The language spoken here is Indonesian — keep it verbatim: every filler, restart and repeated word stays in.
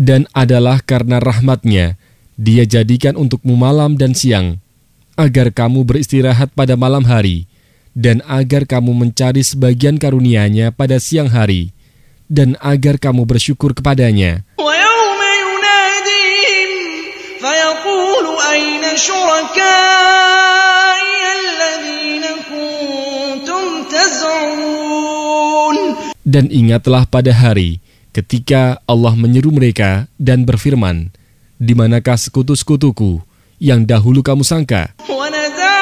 Dan adalah karena rahmat-Nya, Dia jadikan untukmu malam dan siang, agar kamu beristirahat pada malam hari, dan agar kamu mencari sebagian karunia-Nya pada siang hari, dan agar kamu bersyukur kepadanya. Dan ingatlah pada hari ketika Allah menyeru mereka dan berfirman, di manakah sekutu-sekutuku yang dahulu kamu sangka?